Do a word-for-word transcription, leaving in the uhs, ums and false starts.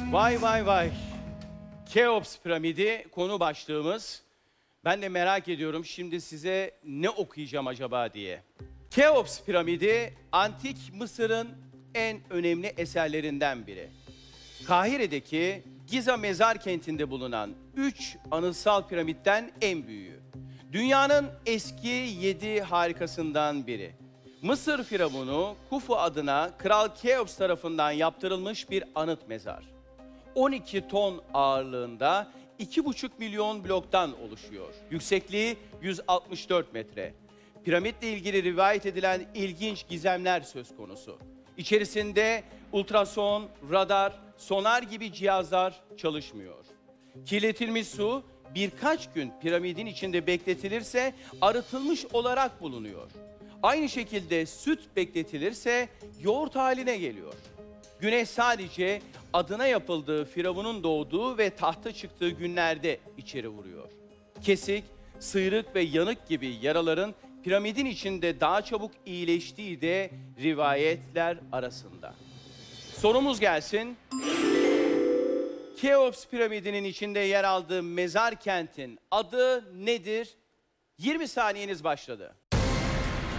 Vay vay vay. Keops piramidi konu başlığımız. Ben de merak ediyorum şimdi size ne okuyacağım acaba diye. Keops piramidi antik Mısır'ın en önemli eserlerinden biri. Kahire'deki Giza mezar kentinde bulunan üç anıtsal piramitten en büyüğü. Dünyanın eski yedi harikasından biri. Mısır firavunu Kufu adına Kral Keops tarafından yaptırılmış bir anıt mezar. on iki ton ağırlığında iki buçuk milyon bloktan oluşuyor. Yüksekliği yüz altmış dört metre. Piramitle ilgili rivayet edilen ilginç gizemler söz konusu. İçerisinde ultrason, radar, sonar gibi cihazlar çalışmıyor. Kirletilmiş su birkaç gün piramidin içinde bekletilirse arıtılmış olarak bulunuyor. Aynı şekilde süt bekletilirse yoğurt haline geliyor. Güneş sadece adına yapıldığı firavunun doğduğu ve tahta çıktığı günlerde içeri vuruyor. Kesik, sıyrık ve yanık gibi yaraların piramidin içinde daha çabuk iyileştiği de rivayetler arasında. Sorumuz gelsin. Keops piramidinin içinde yer aldığı mezar kentin adı nedir? yirmi saniyeniz başladı.